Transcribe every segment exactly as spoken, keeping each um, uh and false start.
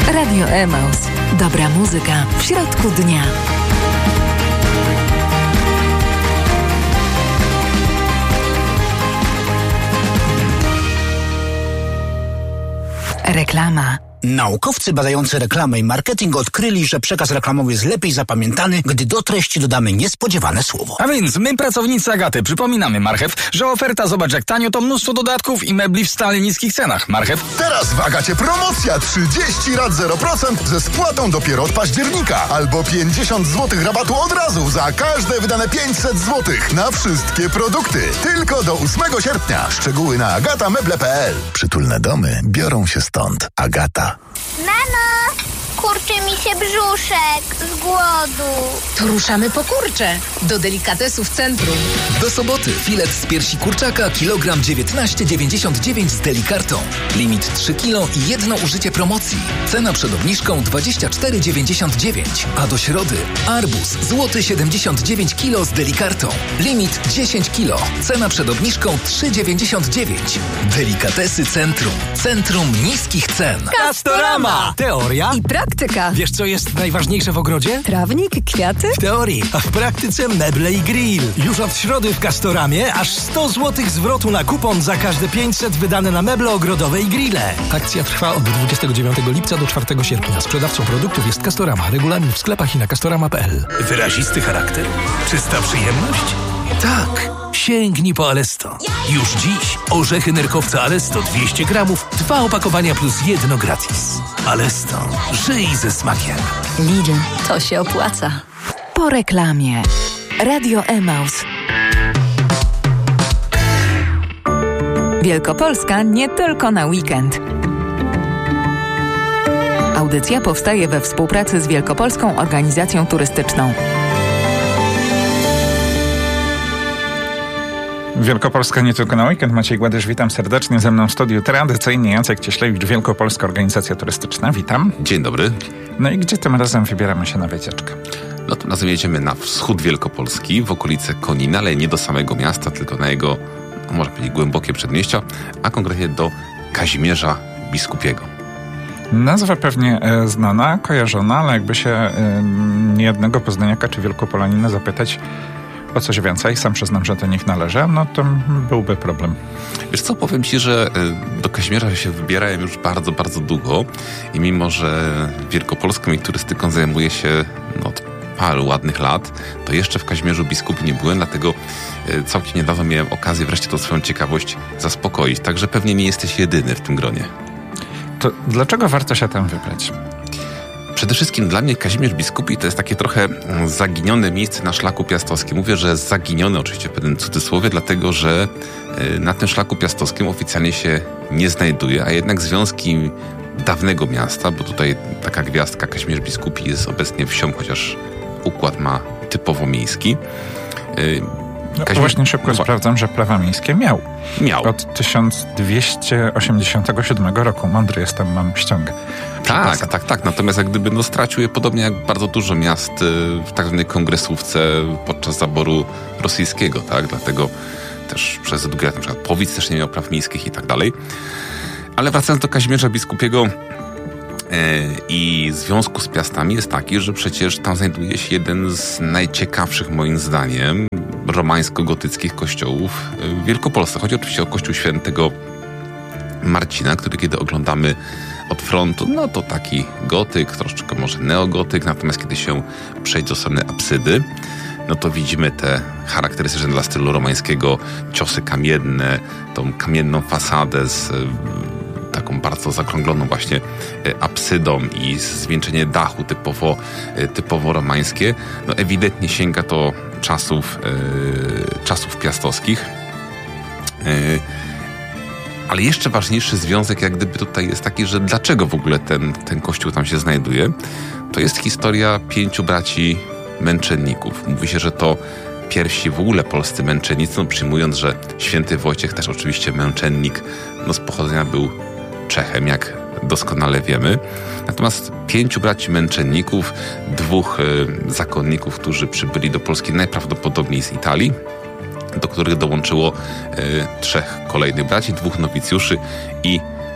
Radio Emaus. Dobra muzyka w środku dnia. Reklama. Naukowcy badający reklamę i marketing odkryli, że przekaz reklamowy jest lepiej zapamiętany, gdy do treści dodamy niespodziewane słowo. A więc my, pracownicy Agaty, przypominamy, Marchew, że oferta zobacz jak tanio to mnóstwo dodatków i mebli w stale niskich cenach. Marchew? Teraz w Agacie promocja trzydzieści rat zero procent ze spłatą dopiero od października. Albo pięćdziesiąt złotych rabatu od razu za każde wydane pięćset złotych na wszystkie produkty. Tylko do ósmego sierpnia. Szczegóły na agata meble kropka p l. Przytulne domy biorą się stąd. Agata. Mamo, kurczy mi się brzuszek z głodu. To ruszamy po kurcze do delikatesu w centrum. Do soboty filet z piersi kurczaka kilogram dziewiętnaście dziewięćdziesiąt dziewięć z Delikartą. Limit trzy kilo i jedno użycie promocji. Cena przed obniżką dwadzieścia cztery dziewięćdziesiąt dziewięć. A do środy arbuz złoty siedemdziesiąt dziewięć kilo z Delikartą. Limit dziesięć kilo. Cena przed obniżką trzy dziewięćdziesiąt dziewięć. Delikatesy Centrum. Centrum niskich cen. Castorama! Teoria I praktyka. Wiesz, co jest najważniejsze w ogrodzie? Trawnik, kwiaty? W teorii, a w praktyce meble i grill. Już od środy w Castoramie aż sto złotych zwrotu na kupon za każde pięćset wydane na meble ogrodowe i grille. Akcja trwa od dwudziestego dziewiątego lipca do czwartego sierpnia. Sprzedawcą produktów jest Castorama. Regulamin w sklepach i na castorama kropka p l. Wyrazisty charakter? Czysta przyjemność? Tak. Sięgnij po Alesto. Już dziś orzechy nerkowca Alesto dwieście gramów, dwa opakowania plus jedno gratis. Alesto. Żyj ze smakiem. Lidl, to się opłaca. Po reklamie. Radio Emaus. Wielkopolska nie tylko na weekend. Audycja powstaje we współpracy z Wielkopolską Organizacją Turystyczną. Wielkopolska nie tylko na weekend. Maciej Gładysz, witam serdecznie. Ze mną w studiu tradycyjnie Jacek Cieślewicz, Wielkopolska Organizacja Turystyczna. Witam. Dzień dobry. No i gdzie tym razem wybieramy się na wycieczkę? No tym razem jedziemy na wschód Wielkopolski, w okolice Konina, ale nie do samego miasta, tylko na jego, można powiedzieć, głębokie przedmieścia, a konkretnie do Kazimierza Biskupiego. Nazwa pewnie e, znana, kojarzona, ale jakby się e, niejednego poznaniaka czy wielkopolanina zapytać o coś więcej, sam przyznam, że do nich należę, no to byłby problem. Wiesz co, powiem Ci, że do Kazimierza się wybierałem już bardzo, bardzo długo i mimo, że Wielkopolską i turystyką zajmuję się no, od paru ładnych lat, to jeszcze w Kazimierzu Biskupi nie byłem, dlatego całkiem niedawno miałem okazję wreszcie tą swoją ciekawość zaspokoić, także pewnie nie jesteś jedyny w tym gronie. To dlaczego warto się tam wybrać? Przede wszystkim dla mnie Kazimierz Biskupi to jest takie trochę zaginione miejsce na szlaku piastowskim. Mówię, że zaginione oczywiście w pewnym cudzysłowie, dlatego że na tym szlaku piastowskim oficjalnie się nie znajduje, a jednak związki dawnego miasta, bo tutaj taka gwiazdka Kazimierz Biskupi jest obecnie wsią, chociaż układ ma typowo miejski. No, Kazimierz... Właśnie szybko no, sprawdzam, że prawa miejskie miał. Miał. Od tysiąc dwieście osiemdziesiątego siódmego roku. Mądry jestem, mam ściągę. Tak, tak, tak. Natomiast jak gdyby no, stracił je podobnie jak bardzo dużo miast w tak zwanej kongresówce podczas zaboru rosyjskiego, tak? Dlatego też przez długie lata na przykład Powic też nie miał praw miejskich i tak dalej. Ale wracając do Kazimierza Biskupiego e, i związku z Piastami jest taki, że przecież tam znajduje się jeden z najciekawszych moim zdaniem romańsko-gotyckich kościołów w Wielkopolsce. Chodzi oczywiście o kościół świętego Marcina, który kiedy oglądamy od frontu, no to taki gotyk, troszeczkę może neogotyk, natomiast kiedy się przejdzie do strony apsydy, no to widzimy te charakterystyczne dla stylu romańskiego ciosy kamienne, tą kamienną fasadę z taką bardzo zakrągloną właśnie apsydą i zwieńczenie dachu typowo, typowo romańskie. No ewidentnie sięga to czasów, yy, czasów piastowskich. Yy, ale jeszcze ważniejszy związek jak gdyby tutaj jest taki, że dlaczego w ogóle ten, ten kościół tam się znajduje. To jest historia pięciu braci męczenników. Mówi się, że to pierwsi w ogóle polscy męczennicy, no przyjmując, że święty Wojciech też oczywiście męczennik, no z pochodzenia był Czechem, jak doskonale wiemy. Natomiast pięciu braci męczenników, dwóch y, zakonników, którzy przybyli do Polski najprawdopodobniej z Italii, do których dołączyło y, trzech kolejnych braci, dwóch nowicjuszy i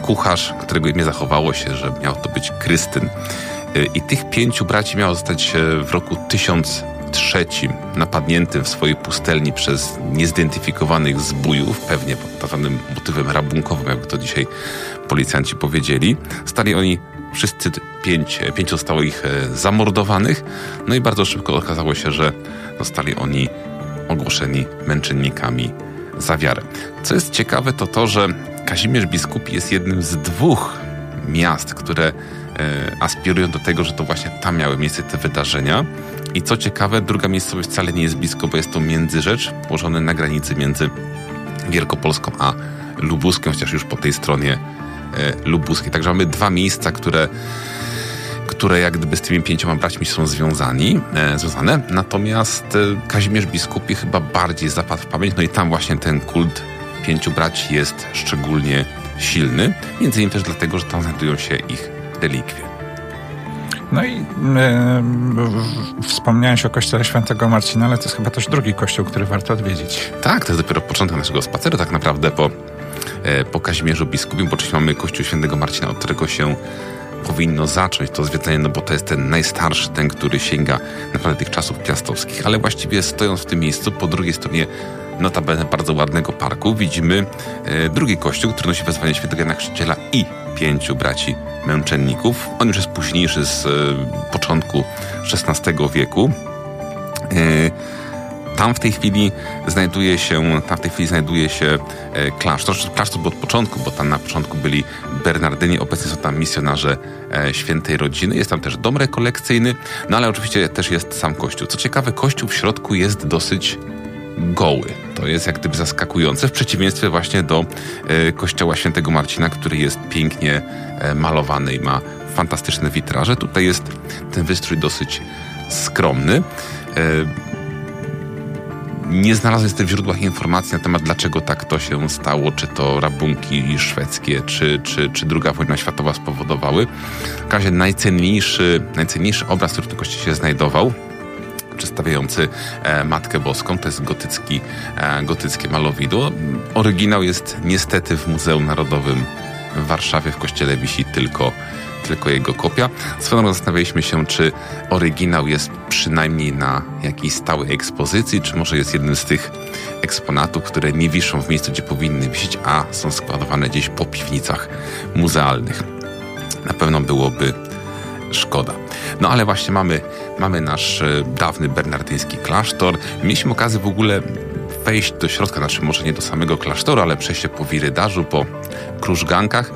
kucharz, którego imię zachowało się, że miał to być Krystyn. I tych pięciu braci miało zostać w roku tysiąc trzecim napadniętym w swojej pustelni przez niezidentyfikowanych zbójów, pewnie pod pewnym motywem rabunkowym, jakby to dzisiaj policjanci powiedzieli. Stali oni wszyscy, pięć, pięciu zostało ich zamordowanych, no i bardzo szybko okazało się, że zostali oni ogłoszeni męczennikami za wiarę. Co jest ciekawe, to to, że Kazimierz Biskupi jest jednym z dwóch miast, które e, aspirują do tego, że to właśnie tam miały miejsce te wydarzenia. I co ciekawe, druga miejscowość wcale nie jest blisko, bo jest to Międzyrzecz, położone na granicy między Wielkopolską a Lubuskiem, chociaż już po tej stronie e, lubuskiej. Także mamy dwa miejsca, które, które jak gdyby z tymi pięcioma braćmi są związani, e, związane. Natomiast e, Kazimierz Biskupi chyba bardziej zapadł w pamięć, no i tam właśnie ten kult pięciu braci jest szczególnie silny. Między innymi też dlatego, że tam znajdują się ich relikwie. No i e, wspomniałeś o kościele świętego Marcina, ale to jest chyba też drugi kościół, który warto odwiedzić. Tak, to jest dopiero początek naszego spaceru tak naprawdę po, e, po Kazimierzu Biskupim, bo oczywiście mamy kościół świętego Marcina, od którego się powinno zacząć to zwiedzanie, no bo to jest ten najstarszy, ten, który sięga naprawdę tych czasów piastowskich, ale właściwie stojąc w tym miejscu, po drugiej stronie notabene bardzo ładnego parku, widzimy e, drugi kościół, który nosi wezwanie świętego Jana Chrzciciela i pięciu braci męczenników. On już jest późniejszy, z e, początku szesnastego wieku. E, tam w tej chwili znajduje się, tam w tej chwili znajduje się e, klasztor. Klasztor był od początku, bo tam na początku byli Bernardyni, obecnie są tam misjonarze e, świętej rodziny. Jest tam też dom rekolekcyjny, no ale oczywiście też jest sam kościół. Co ciekawe, kościół w środku jest dosyć goły. To jest jak gdyby zaskakujące, w przeciwieństwie właśnie do e, kościoła świętego Marcina, który jest pięknie e, malowany i ma fantastyczne witraże. Tutaj jest ten wystrój dosyć skromny. E, nie znalazłem w źródłach informacji na temat, dlaczego tak to się stało, czy to rabunki szwedzkie, czy, czy, czy druga wojna światowa spowodowały. W każdym razie najcenniejszy, najcenniejszy obraz, który w tym kościele się znajdował, przedstawiający e, Matkę Boską. To jest gotycki, e, gotyckie malowidło. Oryginał jest niestety w Muzeum Narodowym w Warszawie. W kościele wisi tylko, tylko jego kopia. Swoją drogą zastanawialiśmy się, czy oryginał jest przynajmniej na jakiejś stałej ekspozycji, czy może jest jednym z tych eksponatów, które nie wiszą w miejscu, gdzie powinny wisieć, a są składowane gdzieś po piwnicach muzealnych. Na pewno byłoby szkoda. No ale właśnie mamy, mamy nasz e, dawny bernardyński klasztor. Mieliśmy okazję w ogóle wejść do środka, znaczy może nie do samego klasztoru, ale przejść się po wirydarzu, po krużgankach.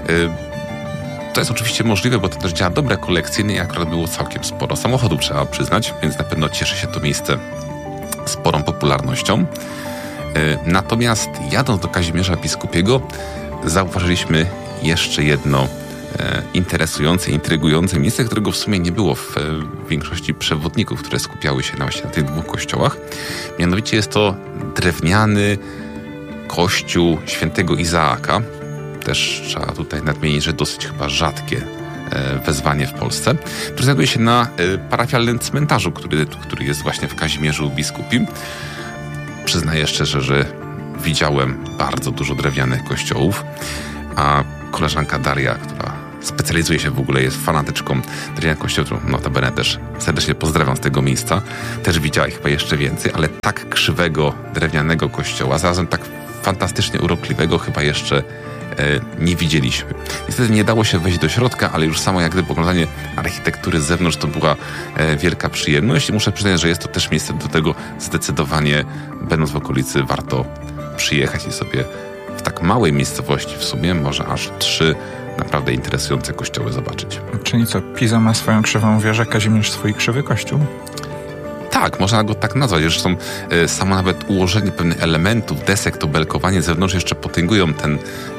E, to jest oczywiście możliwe, bo to też działa dobre kolekcyjnie i akurat było całkiem sporo samochodów, trzeba przyznać, więc na pewno cieszy się to miejsce sporą popularnością. E, natomiast jadąc do Kazimierza Biskupiego zauważyliśmy jeszcze jedno interesujące, intrygujące miejsce, którego w sumie nie było w większości przewodników, które skupiały się na, właśnie na tych dwóch kościołach. Mianowicie jest to drewniany kościół świętego Izaaka. Też trzeba tutaj nadmienić, że dosyć chyba rzadkie wezwanie w Polsce, który znajduje się na parafialnym cmentarzu, który, który jest właśnie w Kazimierzu Biskupim. Przyznaję szczerze, że widziałem bardzo dużo drewnianych kościołów, a koleżanka Daria, która specjalizuje się w ogóle, jest fanatyczką drewnianych kościołów, którą notabene też serdecznie pozdrawiam z tego miejsca. Też widziała ich chyba jeszcze więcej, ale tak krzywego drewnianego kościoła, zarazem tak fantastycznie urokliwego chyba jeszcze e, nie widzieliśmy. Niestety nie dało się wejść do środka, ale już samo jak gdyby oglądanie architektury z zewnątrz to była e, wielka przyjemność i muszę przyznać, że jest to też miejsce do tego zdecydowanie, będąc w okolicy, warto przyjechać i sobie w tak małej miejscowości w sumie może aż trzy naprawdę interesujące kościoły zobaczyć. Czyli co, Pisa ma swoją krzywą wieżę, Kazimierz swój krzywy kościół? Tak, można go tak nazwać. Zresztą e, samo nawet ułożenie pewnych elementów, desek, to belkowanie z zewnątrz jeszcze potęgują ten e,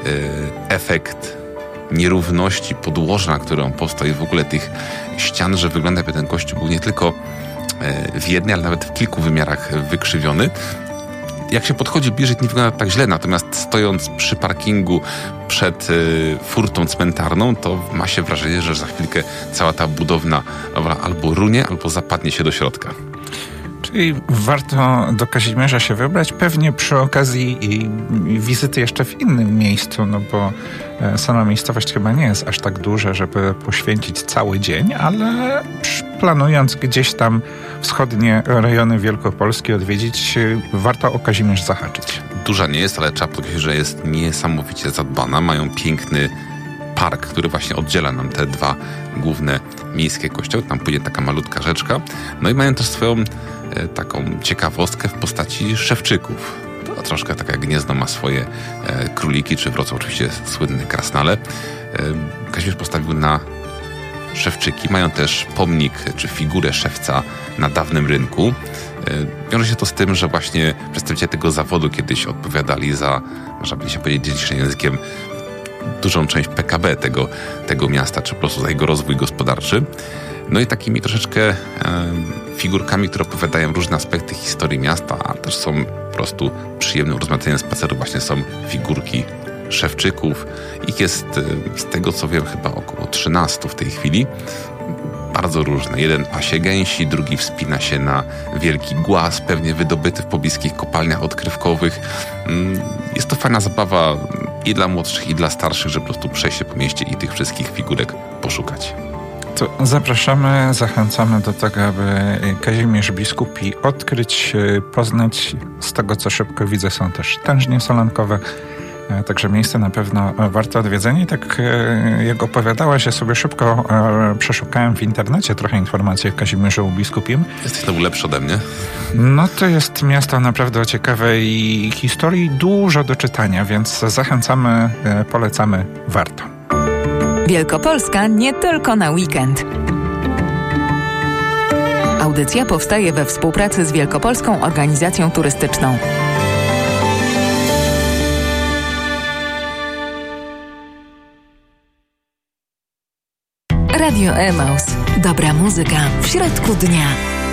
efekt nierówności podłoża, na którym on powstał i w ogóle tych ścian, że wygląda jakby ten kościół był nie tylko e, w jednej, ale nawet w kilku wymiarach wykrzywiony. Jak się podchodzi bliżej, nie wygląda tak źle, natomiast stojąc przy parkingu przed y, furtą cmentarną, to ma się wrażenie, że za chwilkę cała ta budowla albo runie, albo zapadnie się do środka. I warto do Kazimierza się wybrać, pewnie przy okazji wizyty jeszcze w innym miejscu, no bo sama miejscowość chyba nie jest aż tak duża, żeby poświęcić cały dzień, ale planując gdzieś tam wschodnie rejony Wielkopolski odwiedzić, warto o Kazimierz zahaczyć. Duża nie jest, ale trzeba powiedzieć, że jest niesamowicie zadbana. Mają piękny park, który właśnie oddziela nam te dwa główne miejskie kościoły. Tam płynie taka malutka rzeczka. No i mają też swoją e, taką ciekawostkę w postaci szewczyków. To troszkę tak jak Gniezno ma swoje e, króliki, czy Wrocław oczywiście słynne krasnale. E, Kazimierz postawił na szewczyki. Mają też pomnik, czy figurę szewca na dawnym rynku. E, wiąże się to z tym, że właśnie przedstawiciele tego zawodu kiedyś odpowiadali za, można by się powiedzieć dzisiejszym językiem, dużą część P K B tego, tego miasta, czy po prostu za jego rozwój gospodarczy. No i takimi troszeczkę e, figurkami, które opowiadają różne aspekty historii miasta, a też są po prostu przyjemnym urozmaiceniem spaceru. Właśnie są figurki szewczyków. Ich jest, e, z tego co wiem, chyba około trzynastu w tej chwili. Bardzo różne. Jeden pasie gęsi, drugi wspina się na wielki głaz, pewnie wydobyty w pobliskich kopalniach odkrywkowych. Jest to fajna zabawa i dla młodszych, i dla starszych, że po prostu przejść się po mieście i tych wszystkich figurek poszukać. To zapraszamy, zachęcamy do tego, aby Kazimierz Biskupi odkryć, poznać. Z tego, co szybko widzę, są też tężnie solankowe. Także miejsce na pewno warte odwiedzenia. I tak jak opowiadałaś, ja sobie szybko przeszukałem w internecie trochę informacji o Kazimierzu Biskupim. Jesteś znowu lepszy ode mnie. No to jest miasto naprawdę o ciekawej historii, dużo do czytania, więc zachęcamy, polecamy, warto. Wielkopolska nie tylko na weekend. Audycja powstaje we współpracy z Wielkopolską Organizacją Turystyczną. Radio Emaus. Dobra muzyka w środku dnia.